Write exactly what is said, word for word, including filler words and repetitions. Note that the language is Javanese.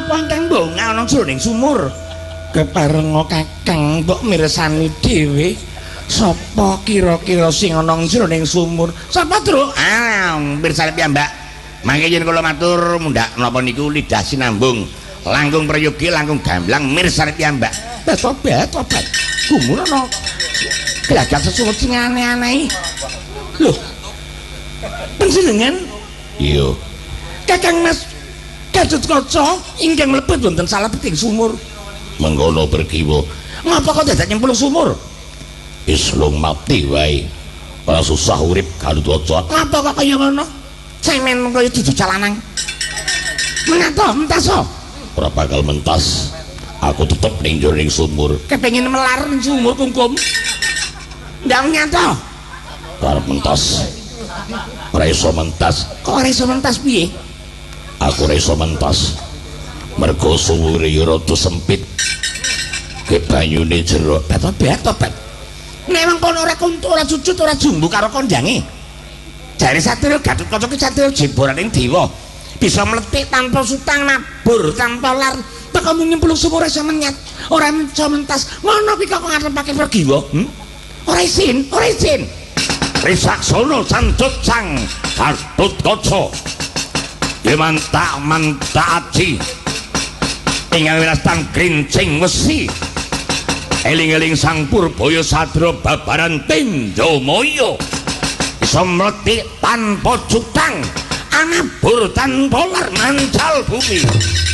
napa ingkang mbongal ana jroning sumur? Keparenga Kakang mbok mirsani dhewe. Sapa kira-kira sing ana jroning sumur? Sapa, Truk? Ah, mirsani piyambak. Mangke yen kula matur mundhak napa niku lidah sinambung, langkung prayogi, langkung gamblang mirsani piyambak. Tobat, tobat. Sumur ana gelagat sesumur sing aneh-aneh. Lho. Panjenengan? Iya. Kakang Mas Gatotkaca ingkang mlebet wonten salebeting sumur. Mengkono berkiwa. Ngapa kok dadak nyemplung sumur? Islung mati wae. Ora susah urip Gatotkaca. Ngapa kok kaya ngono? Cemen kaya dudu calanang. Menapa mentas? Ora bakal mentas. Aku tetep ning jroning sumur. Kepengin melar ning sumur kungkum. Ndang nyata. Arep mentas. Ora iso mentas. Kok ora iso mentas piye? Aku ora iso mentas. Mergo sumure ya rada sempit. Ke banyune jero. Tobat, tobat. Nek mangkono ora kuntuk, ora cucut, ora jumbu karo kondange. Jare Satria Gatotkaca ki satria jeboraning dewa. Bisa mletik tanpa sutang, nabur tanpa lar. Teko nyemplung sumur iso menyat, ora iso mentas. Ngono ki kok ngarepake pragiwa? Hm? Ora isin, ora isin. Trisaksono sandut sang Gatotkaca. Demantak mantaci. Ingkang wirastang krincing wesi. Eling-eling sang Purbaya Sadra babaran Tendamaya. Isa mletik tanpa cutang, anabur tanpa lar mancal bumi.